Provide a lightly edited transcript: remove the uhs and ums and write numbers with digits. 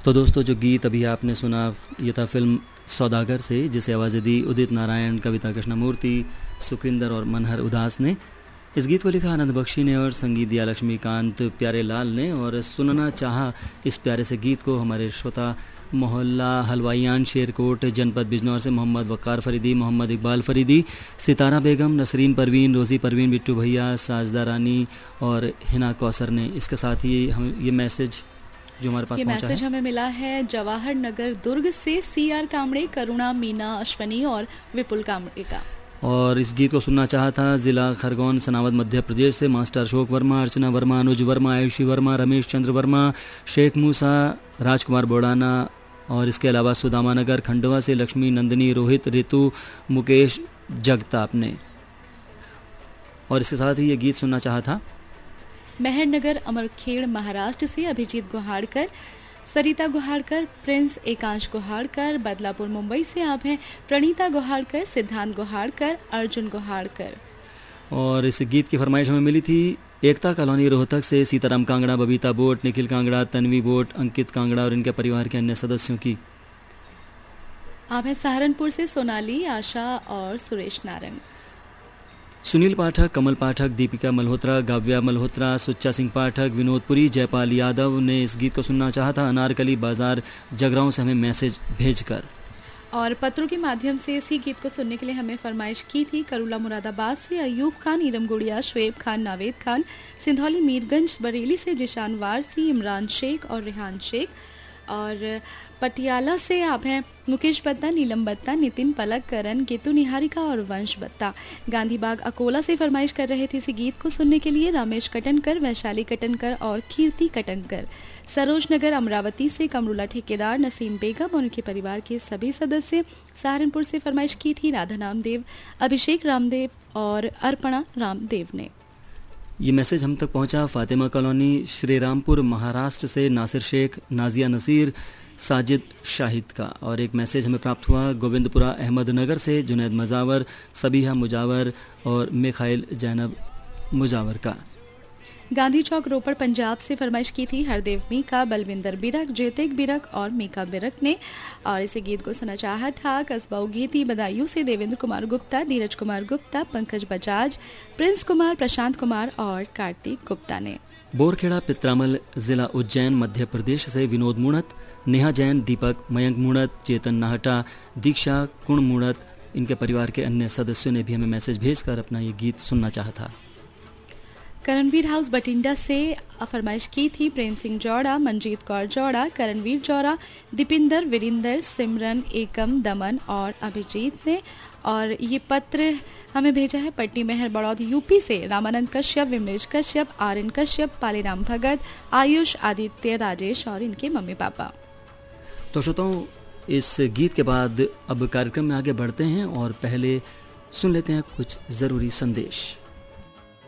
तो दोस्तों, जो गीत अभी आपने सुना ये था फिल्म सौदागर से, जिसे आवाज़ें दी उदित नारायण, कविता कृष्णमूर्ति, सुखविंदर और मनहर उदास ने। इस गीत को लिखा आनंद बख्शी ने और संगीत दिया लक्ष्मीकांत प्यारे लाल ने। और सुनना चाहा इस प्यारे से गीत को हमारे श्रोता मोहल्ला हलवाईयान शेरकोट जनपद बिजनौर से मोहम्मद वक़ार फरीदी, मोहम्मद इकबाल फरीदी, सितारा बेगम, नसरीन परवीन, रोज़ी परवीन, बिट्टू भैया, साजदा रानी और हिना कौसर ने। इसके साथ ही हम ये मैसेज जो हमारे पास पहुंचा है, हमें मिला है जवाहर नगर दुर्ग से CR कामड़े, करुणा, मीना, अश्वनी और विपुल कामड़े का। और इस गीत को सुनना चाहा था जिला खरगोन सनावद मध्य प्रदेश से मास्टर अशोक वर्मा, अर्चना वर्मा, अनुज वर्मा, आयुषी वर्मा, रमेश चंद्र वर्मा, शेख मूसा, राजकुमार बोड़ाना और इसके अलावा सुदामा नगर खंडवा से लक्ष्मी, नंदिनी, रोहित, ऋतु, मुकेश जगताप ने। और इसके साथ ही ये गीत सुनना चाहा था मेहरनगर अमरखेड़ महाराष्ट्र से अभिजीत गुहाड़कर, सरिता गुहाड़कर, प्रिंस एकांश गुहाड़कर। बदलापुर मुंबई से आप हैं प्रणीता गुहाड़कर, सिद्धांत गुहाड़कर, अर्जुन गुहाड़कर। और इस गीत की फरमाइश हमें मिली थी एकता कॉलोनी रोहतक से सीताराम कांगड़ा, बबीता बोट, निखिल कांगड़ा, तन्वी बोट, अंकित कांगड़ा और इनके परिवार के अन्य सदस्यों की। आप हैं सहारनपुर से सोनाली, आशा और सुरेश नारंग। सुनील पाठक, कमल पाठक, दीपिका मल्होत्रा, गाव्या मल्होत्रा, सुच्चा सिंह पाठक, विनोदपुरी, जयपाल यादव ने इस गीत को सुनना चाहा था अनारकली बाजार जगरांव से हमें मैसेज भेजकर। और पत्रों के माध्यम से इसी गीत को सुनने के लिए हमें फरमाइश की थी करुला मुरादाबाद से अयूब खान, इरम गुड़िया, शुएब खान, नावेद खान, सिंधौली मीरगंज बरेली से जिशान वारसी, इमरान शेख और रेहान शेख। और पटियाला से आप हैं मुकेश बत्ता, नीलम बत्ता, नितिन पलक, करण, केतु निहारिका और वंश बत्ता। गांधी बाग अकोला से फरमाइश कर रहे थे इसी गीत को सुनने के लिए रामेश कटनकर, वैशाली कटनकर और कीर्ति कटनकर। सरोज नगर अमरावती से कमरुला ठेकेदार, नसीम बेगम और उनके परिवार के सभी सदस्य। सहारनपुर से फरमाइश की थी राधा नामदेव, अभिषेक रामदेव और अर्पणा रामदेव ने। ये मैसेज हम तक पहुंचा फातिमा कॉलोनी श्री रामपुर महाराष्ट्र से नासिर शेख, नाजिया नसीर, साजिद शाहिद का। और एक मैसेज हमें प्राप्त हुआ गोविंदपुरा अहमदनगर से जुनैद मजावर, सबीहा मुजावर और मिखाइल जैनब मुजावर का। गांधी चौक रोपड़ पंजाब से फरमाइश की थी हरदेव मीका, बलविंदर बिरक, जेतेक बिरक और मीका बिरक ने। और इसे गीत को सुना चाहा था कस्बा उगेती बदायूं से देवेंद्र कुमार गुप्ता, धीरज कुमार गुप्ता, पंकज बजाज, प्रिंस कुमार, प्रशांत कुमार और कार्तिक गुप्ता ने। बोरखेड़ा पित्रामल जिला उज्जैन मध्य प्रदेश से विनोद मुणत, नेहा जैन, दीपक, मयंक मुणत, चेतन नाहटा, दीक्षा कुण मुणत, इनके परिवार के अन्य सदस्यों ने भी हमें मैसेज भेजकर अपना ये गीत सुनना चाहा था। करणवीर हाउस बठिंडा से फरमाइश की थी प्रेम सिंह जौड़ा, मंजीत कौर जौड़ा, करणवीर जौड़ा, दीपिंदर, वीरिंदर, सिमरन, एकम, दमन और अभिजीत ने। और ये पत्र हमें भेजा है पट्टी मेहर बड़ौद यूपी से रामानंद कश्यप, विमलेश कश्यप, आर्यन कश्यप, पालीराम भगत, आयुष, आदित्य, राजेश और इनके मम्मी पापा। तो श्रोताओं, इस गीत के बाद अब कार्यक्रम में आगे बढ़ते हैं और पहले सुन लेते हैं कुछ ज़रूरी संदेश।